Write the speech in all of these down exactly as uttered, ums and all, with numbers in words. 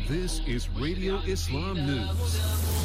This is Radio Islam News.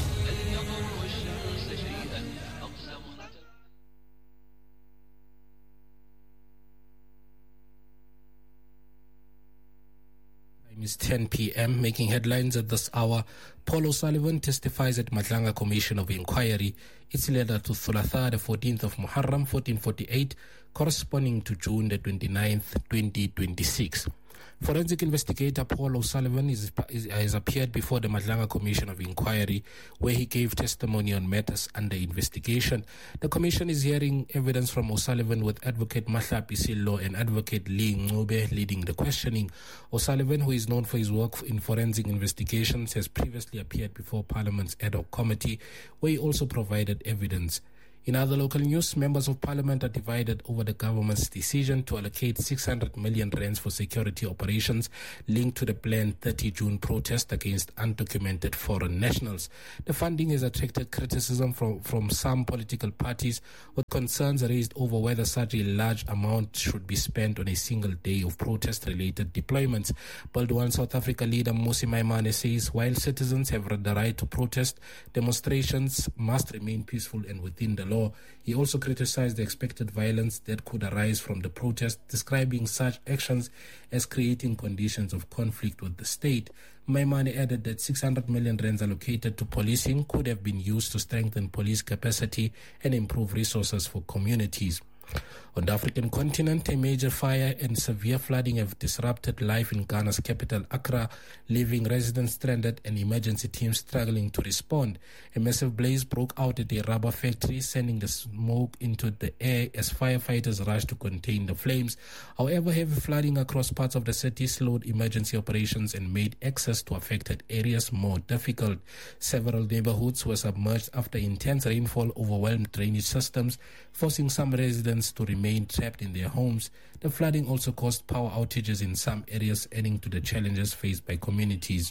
It's ten p.m. Making headlines at this hour. Paul O'Sullivan testifies at Madlanga Commission of Inquiry. It's later to Thulatha, the fourteenth of Muharram, fourteen forty-eight, corresponding to June the twenty-ninth, twenty twenty-six. Forensic investigator Paul O'Sullivan is, is, has appeared before the Madlanga Commission of Inquiry, where he gave testimony on matters under investigation. The commission is hearing evidence from O'Sullivan, with Advocate Mahlapi Sillo and Advocate Lee Ngube leading the questioning. O'Sullivan, who is known for his work in forensic investigations, has previously appeared before Parliament's ad hoc committee, where he also provided evidence. In other local news, members of parliament are divided over the government's decision to allocate six hundred million rands for security operations linked to the planned thirty June protest against undocumented foreign nationals. The funding has attracted criticism from, from some political parties, with concerns raised over whether such a large amount should be spent on a single day of protest-related deployments. Baldwin South Africa leader Mmusi Maimane says while citizens have the right to protest, demonstrations must remain peaceful and within the law. He also criticized the expected violence that could arise from the protest, describing such actions as creating conditions of conflict with the state. Maimane added that six hundred million rands allocated to policing could have been used to strengthen police capacity and improve resources for communities. On the African continent, a major fire and severe flooding have disrupted life in Ghana's capital, Accra, leaving residents stranded and emergency teams struggling to respond. A massive blaze broke out at a rubber factory, sending the smoke into the air as firefighters rushed to contain the flames. However, heavy flooding across parts of the city slowed emergency operations and made access to affected areas more difficult. Several neighborhoods were submerged after intense rainfall overwhelmed drainage systems, forcing some residents to remain trapped in their homes. The flooding also caused power outages in some areas, adding to the challenges faced by communities.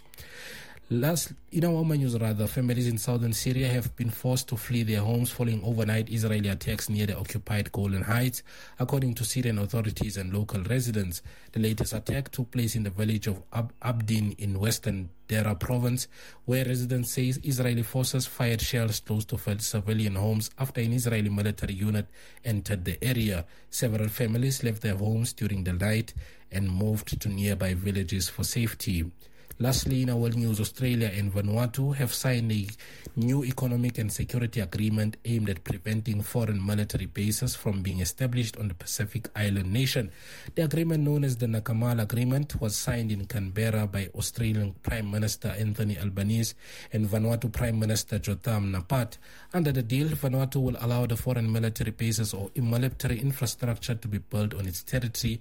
Last, in our news, rather, families in southern Syria have been forced to flee their homes following overnight Israeli attacks near the occupied Golan Heights, according to Syrian authorities and local residents. The latest attack took place in the village of Ab- Abdin in western Dera province, where residents say Israeli forces fired shells close to civilian homes after an Israeli military unit entered the area. Several families left their homes during the night and moved to nearby villages for safety. Lastly, in our news, Australia and Vanuatu have signed a new economic and security agreement aimed at preventing foreign military bases from being established on the Pacific island nation. The agreement, known as the Nakamal Agreement, was signed in Canberra by Australian Prime Minister Anthony Albanese and Vanuatu Prime Minister Jotam Napat. Under the deal, Vanuatu will allow the foreign military bases or military infrastructure to be built on its territory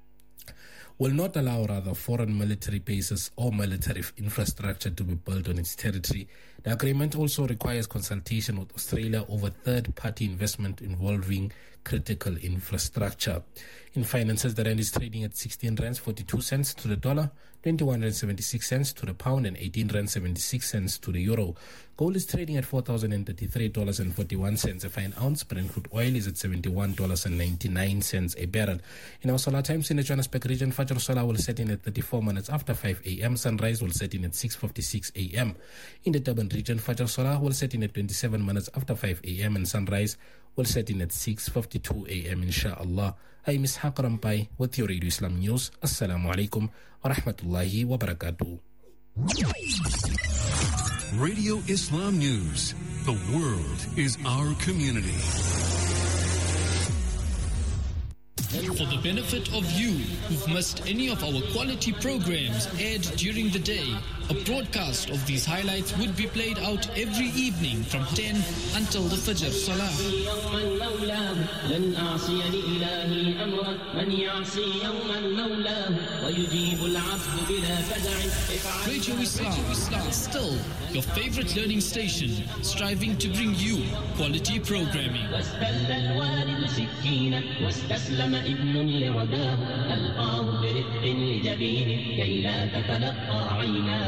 will not allow rather foreign military bases or military infrastructure to be built on its territory. The agreement also requires consultation with Australia over third-party investment involving critical infrastructure. In finances, the rand is trading at sixteen rands forty-two cents to the dollar, twenty-one rands seventy-six cents to the pound, and eighteen rands seventy-six cents to the euro. Gold is trading at four thousand thirty-three dollars and forty-one cents a fine ounce. Brent crude oil is at seventy-one dollars and ninety-nine cents a barrel. In our solar times in the Johannesburg region, Fajr Solar will set in at thirty-four minutes after five a.m. Sunrise will set in at six fifty-six a.m. In the Durban region, Fajr Solar will set in at twenty-seven minutes after five a.m. and sunrise will set in at six fifty-two a.m. inshallah. I am Ishaq Rampai with your Radio Islam News. Assalamu alaikum wa rahmatullahi wa barakatuh. Radio Islam News. The world is our community. For the benefit of you who've missed any of our quality programs aired during the day, a broadcast of these highlights would be played out every evening from ten until the Fajr Salah. Radio Islam, Islam, still your favorite learning station, striving to bring you quality programming. ابن لرداه ألقاه برفق لجبينه كي لا تتلقى عيناه